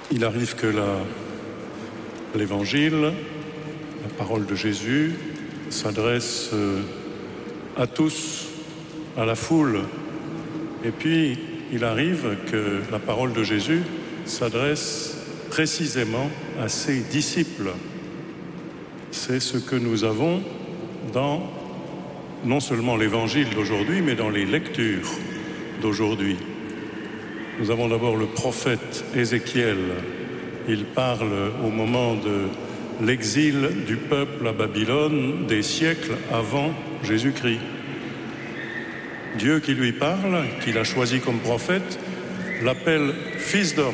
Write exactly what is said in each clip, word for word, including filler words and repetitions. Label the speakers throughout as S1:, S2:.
S1: Il arrive que la, l'Évangile, la parole de Jésus, s'adresse à tous, à la foule. Et puis, il arrive que la parole de Jésus s'adresse précisément à ses disciples. C'est ce que nous avons dans non seulement l'Évangile d'aujourd'hui, mais dans les lectures d'aujourd'hui. Nous avons d'abord le prophète Ézéchiel. Il parle au moment de l'exil du peuple à Babylone des siècles avant Jésus-Christ. Dieu qui lui parle, qu'il a choisi comme prophète, l'appelle « fils d'homme ».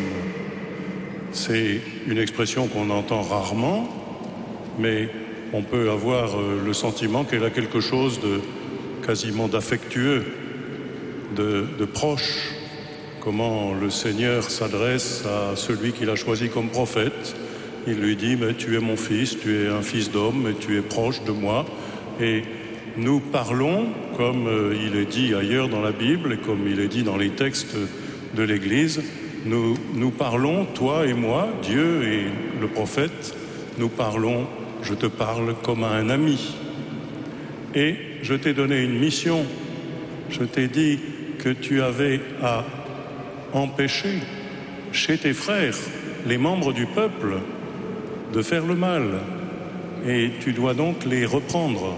S1: C'est une expression qu'on entend rarement, mais on peut avoir le sentiment qu'elle a quelque chose de quasiment d'affectueux, de, de proche. Comment le Seigneur s'adresse à celui qu'il a choisi comme prophète. Il lui dit, mais tu es mon fils, tu es un fils d'homme, et tu es proche de moi. Et nous parlons, comme il est dit ailleurs dans la Bible, et comme il est dit dans les textes de l'Église, nous, nous parlons, toi et moi, Dieu et le prophète, nous parlons, je te parle comme à un ami. Et je t'ai donné une mission, je t'ai dit que tu avais à empêcher chez tes frères, les membres du peuple, de faire le mal. Et tu dois donc les reprendre.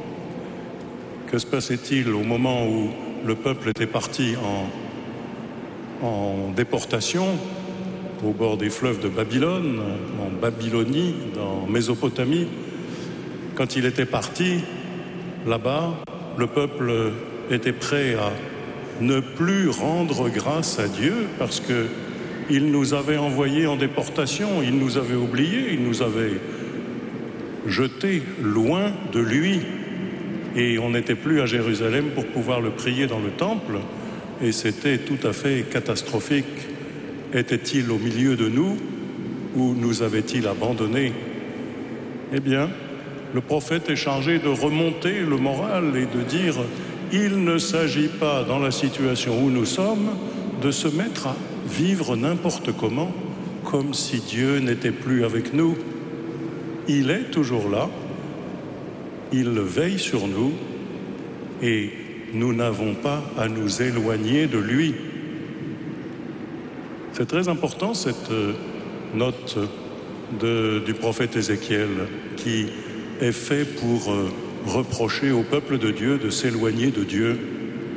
S1: Que se passait-il au moment où le peuple était parti en, en déportation au bord des fleuves de Babylone, en Babylonie, en Mésopotamie? Quand il était parti, là-bas, le peuple était prêt à ne plus rendre grâce à Dieu parce qu'il nous avait envoyés en déportation, il nous avait oubliés, il nous avait jetés loin de lui. Et on n'était plus à Jérusalem pour pouvoir le prier dans le temple. Et c'était tout à fait catastrophique. Était-il au milieu de nous ou nous avait-il abandonnés? Eh bien, le prophète est chargé de remonter le moral et de dire « Il ne s'agit pas, dans la situation où nous sommes, de se mettre à vivre n'importe comment, comme si Dieu n'était plus avec nous. Il est toujours là, il veille sur nous et nous n'avons pas à nous éloigner de lui. » C'est très important cette note de, du prophète Ézéchiel qui est fait pour reprocher au peuple de Dieu de s'éloigner de Dieu.